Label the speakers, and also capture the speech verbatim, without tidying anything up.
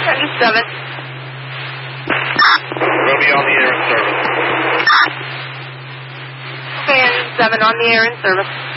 Speaker 1: Engine seven.
Speaker 2: Romeo on the air in service.
Speaker 1: Okay, Engine seven on the air in service.